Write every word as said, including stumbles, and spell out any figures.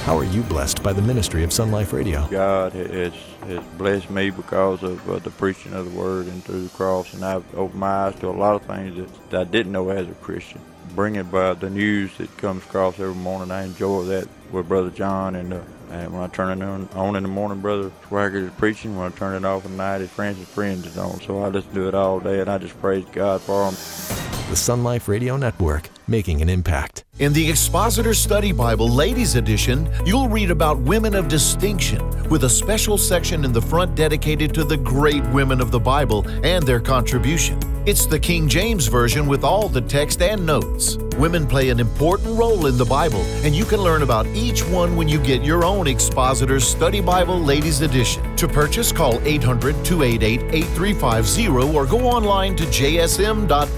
How are you blessed by the ministry of Sun Life Radio? God has, has blessed me because of uh, the preaching of the Word and through the cross, and I've opened my eyes to a lot of things that, that I didn't know as a Christian. Bringing by the news that comes across every morning, I enjoy that with Brother John, and, uh, and when I turn it on, on in the morning, Brother Swagger is preaching. When I turn it off at night, his Friends and Friends is on. So I just do it all day, and I just praise God for him. The Sun Life Radio Network, making an impact. In the Expositor Study Bible Ladies Edition, you'll read about women of distinction, with a special section in the front dedicated to the great women of the Bible and their contribution. It's the King James Version with all the text and notes. Women play an important role in the Bible, and you can learn about each one when you get your own Expositor Study Bible Ladies Edition. To purchase, call eight hundred, two eight eight, eight three five zero or go online to j s m dot